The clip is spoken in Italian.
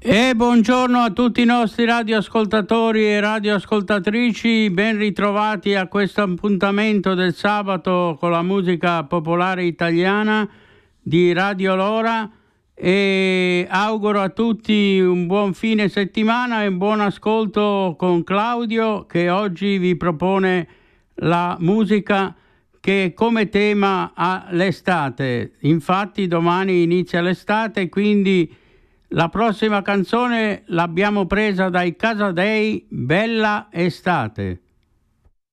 E buongiorno a tutti i nostri radioascoltatori e radioascoltatrici, ben ritrovati a questo appuntamento del sabato con la musica popolare italiana di Radio Lora, e auguro a tutti un buon fine settimana e un buon ascolto con Claudio, che oggi vi propone la musica che come tema ha l'estate. Infatti domani inizia l'estate, quindi la prossima canzone l'abbiamo presa dai Casadei, Bella Estate.